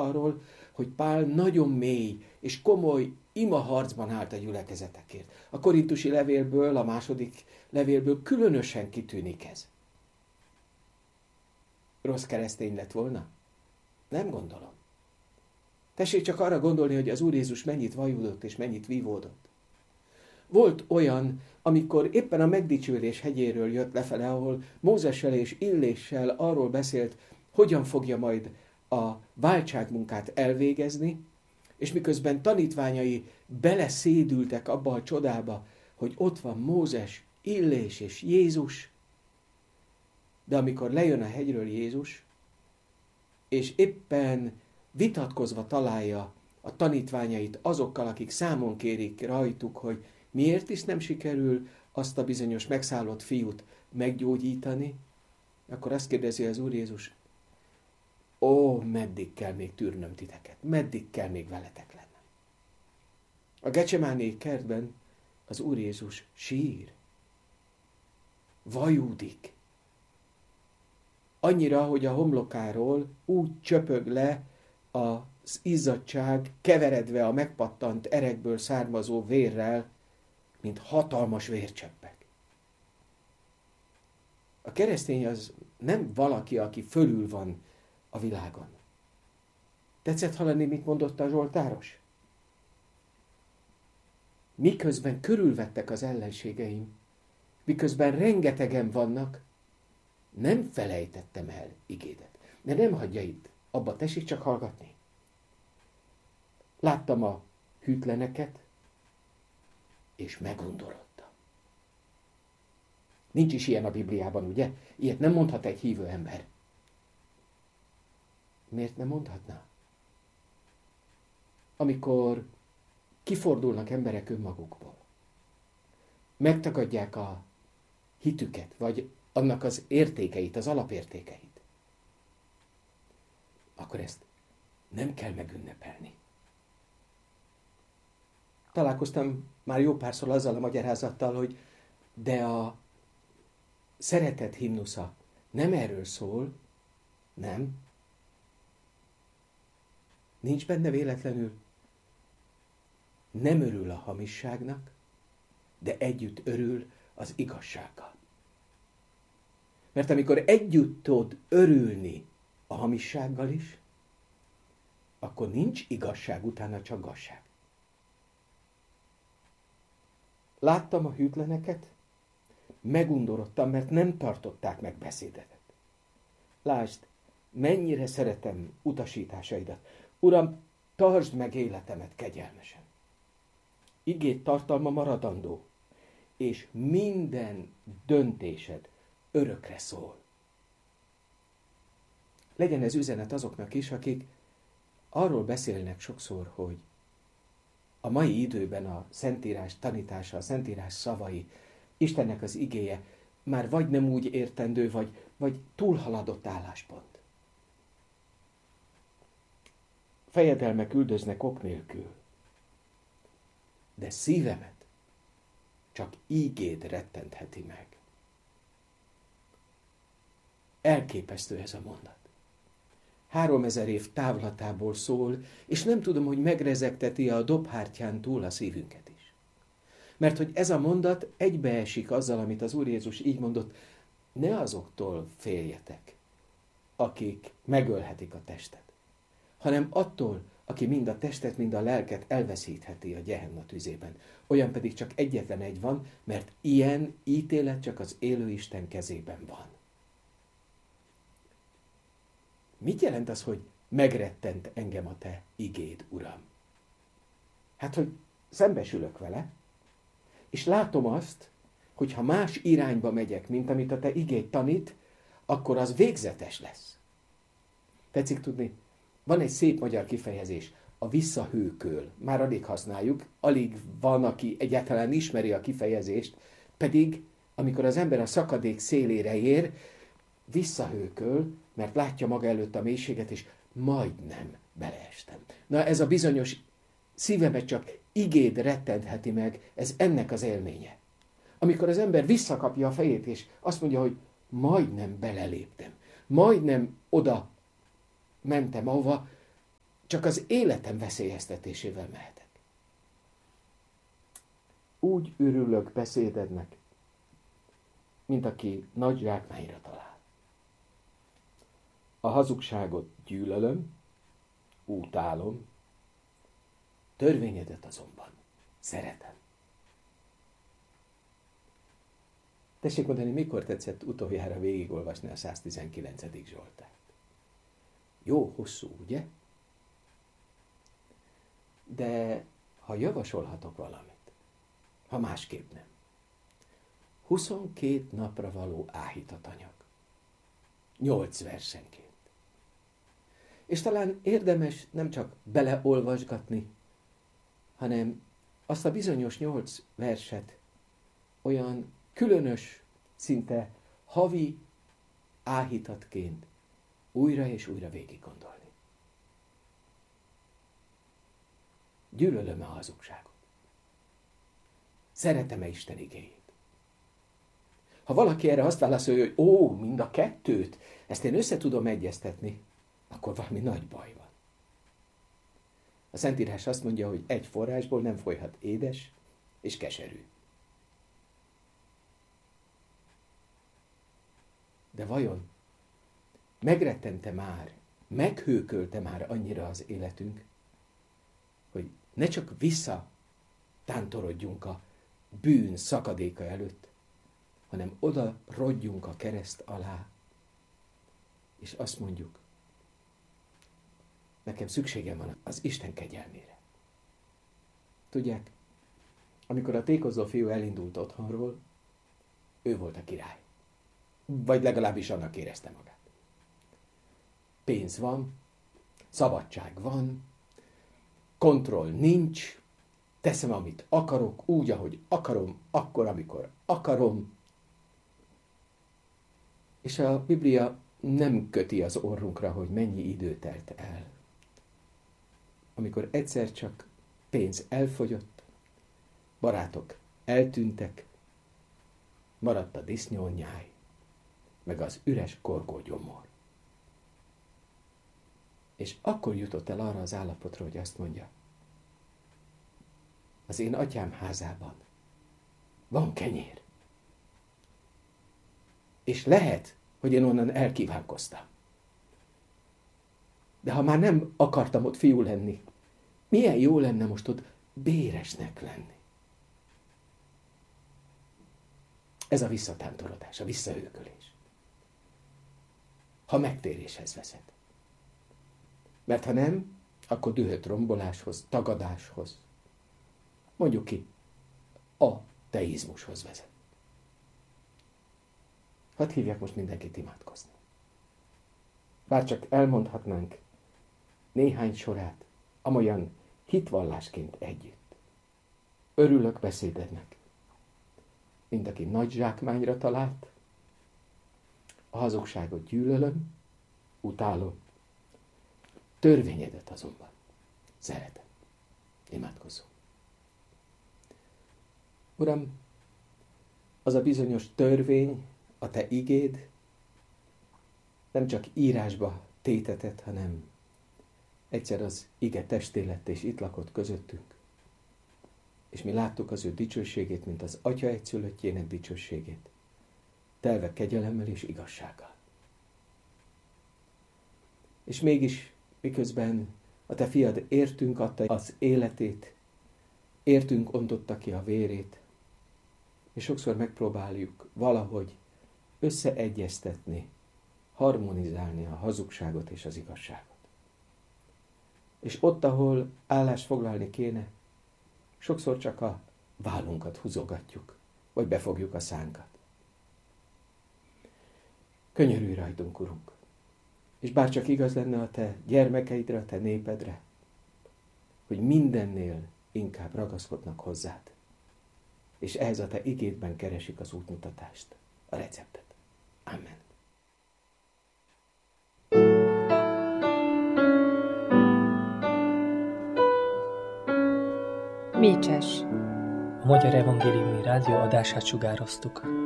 arról, hogy Pál nagyon mély és komoly imaharcban állt a gyülekezetekért. A korintusi levélből, a második levélből különösen kitűnik ez. Rossz keresztény lett volna? Nem gondolom. Tessék csak arra gondolni, hogy az Úr Jézus mennyit vajúdott és mennyit vívódott. Volt olyan, amikor éppen a megdicsülés hegyéről jött lefele, ahol Mózessel és Illéssel arról beszélt, hogyan fogja majd a váltságmunkát elvégezni, és miközben tanítványai beleszédültek abba a csodába, hogy ott van Mózes, Illés és Jézus, de amikor lejön a hegyről Jézus, és éppen vitatkozva találja a tanítványait azokkal, akik számon kérik rajtuk, hogy miért is nem sikerül azt a bizonyos megszállott fiút meggyógyítani, akkor azt kérdezi az Úr Jézus, meddig kell még tűrnöm titeket? Meddig kell még veletek lennem? A Gecsemáné kertben az Úr Jézus sír, vajúdik. Annyira, hogy a homlokáról úgy csöpög le az izzadság, keveredve a megpattant erekből származó vérrel, mint hatalmas vércseppek. A keresztény az nem valaki, aki fölül van a világon. Tetszett hallani, mit mondott a zsoltáros? Miközben körülvettek az ellenségeim, miközben rengetegen vannak, nem felejtettem el igédet. De nem hagyja itt. Abba tessék csak hallgatni. Láttam a hűtleneket, és megundorodtam. Nincs is ilyen a Bibliában, ugye? Ilyet nem mondhat egy hívő ember. Miért nem mondhatná? Amikor kifordulnak emberek önmagukból, megtagadják a hitüket, vagy annak az értékeit, az alapértékeit, akkor ezt nem kell megünnepelni. Találkoztam már jó párszor azzal a magyarázattal, hogy de a szeretet himnusza nem erről szól, nem. Nincs benne véletlenül. Nem örül a hamisságnak, de együtt örül az igazsággal. Mert amikor együtt tud örülni a hamissággal is, akkor nincs igazság, utána csak gazság. Láttam a hűtleneket, megundorodtam, mert nem tartották meg beszédedet. Lásd, mennyire szeretem utasításaidat. Uram, tartsd meg életemet kegyelmesen. Igéd tartalma maradandó, és minden döntésed örökre szól. Legyen ez üzenet azoknak is, akik arról beszélnek sokszor, hogy a mai időben a Szentírás tanítása, a Szentírás szavai, Istennek az igéje már vagy nem úgy értendő, vagy túlhaladott álláspont. Fejedelmek üldöznek ok nélkül, de szívemet csak ígéd rettentheti meg. Elképesztő ez a mondat. 3000 év távlatából szól, és nem tudom, hogy megrezegteti a dobhártyán túl a szívünket is. Mert hogy ez a mondat egybeesik azzal, amit az Úr Jézus így mondott, ne azoktól féljetek, akik megölhetik a testet, hanem attól, aki mind a testet, mind a lelket elveszítheti a Gehenna tüzében. Olyan pedig csak egyetlen egy van, mert ilyen ítélet csak az élő Isten kezében van. Mit jelent az, hogy megrettent engem a te igéd, Uram? Hát, hogy szembesülök vele, és látom azt, hogy ha más irányba megyek, mint amit a te igéd tanít, akkor az végzetes lesz. Tetszik tudni? Van egy szép magyar kifejezés, a visszahőköl. Már alig használjuk, alig van, aki egyáltalán ismeri a kifejezést, pedig amikor az ember a szakadék szélére ér, visszahőköl, mert látja maga előtt a mélységet, és majdnem beleestem. Na ez a bizonyos szívemet csak igéd rettentheti meg, ez ennek az élménye. Amikor az ember visszakapja a fejét, és azt mondja, hogy majdnem beleléptem, majdnem oda mentem, ahova csak az életem veszélyeztetésével mehetek. Úgy örülök beszédednek, mint aki nagy zsákmányra talál. A hazugságot gyűlölöm, utálom, törvényedet azonban szeretem. Tessék mondani, mikor tetszett utoljára végigolvasni a 119. Zsoltárt? Jó hosszú, ugye? De ha javasolhatok valamit, ha másképp nem. 22 napra való áhított anyag. 8 versenként. És talán érdemes nem csak beleolvasgatni, hanem azt a bizonyos 8 verset olyan különös, szinte havi áhítatként újra és újra végig gondolni. Gyűlölöm a hazugságot. Szeretem-e Isten igéjét? Ha valaki erre azt válaszolja, hogy mind a kettőt, ezt én össze tudom egyeztetni, akkor valami nagy baj van. A Szentírás azt mondja, hogy egy forrásból nem folyhat édes és keserű. De vajon megrettente már, meghőkölte már annyira az életünk, hogy ne csak visszatántorodjunk a bűn szakadéka előtt, hanem oda rodjunk a kereszt alá, és azt mondjuk, nekem szükségem van az Isten kegyelmére. Tudják, amikor a tékozó fiú elindult otthonról, ő volt a király. Vagy legalábbis annak érezte magát. Pénz van, szabadság van, kontroll nincs, teszem, amit akarok, úgy, ahogy akarom, akkor, amikor akarom. És a Biblia nem köti az orrunkra, hogy mennyi idő telt el. Amikor egyszer csak pénz elfogyott, barátok eltűntek, maradt a disznónyáj, meg az üres korgógyomor. És akkor jutott el arra az állapotra, hogy azt mondja, az én atyám házában van kenyér. És lehet, hogy én onnan elkívánkoztam. De ha már nem akartam ott fiú lenni, milyen jó lenne most ott béresnek lenni. Ez a visszatántorodás, a visszahőkölés. Ha megtéréshez vezet. Mert ha nem, akkor dühött romboláshoz, tagadáshoz, mondjuk ki, ateizmushoz vezet. Hadd hívják most mindenkit imádkozni. Bár csak elmondhatnánk néhány sorát, amolyan hitvallásként együtt. Örülök beszédednek, mint aki nagy zsákmányra talált, a hazugságot gyűlölöm, utálom, törvényedet azonban szeretem. Imádkozzunk. Uram, az a bizonyos törvény, a te igéd nem csak írásba tétetett, hanem egyszer az ige testé lett és itt lakott közöttünk. És mi láttuk az ő dicsőségét, mint az Atya egyszülöttjének dicsőségét, telve kegyelemmel és igazsággal. És mégis, miközben a te fiad értünk adta az életét, értünk ontotta ki a vérét, és sokszor megpróbáljuk valahogy összeegyeztetni, harmonizálni a hazugságot és az igazságot. És ott, ahol állást foglalni kéne, sokszor csak a vállunkat húzogatjuk, vagy befogjuk a szánkat. Könyörülj rajtunk, Urunk! És bár csak igaz lenne a te gyermekeidre, a te népedre, hogy mindennél inkább ragaszkodnak hozzád, és ehhez a te igédben keresik az útmutatást, a receptet. Amen. Mécses. A Magyar Evangéliumi Rádió adását sugároztuk.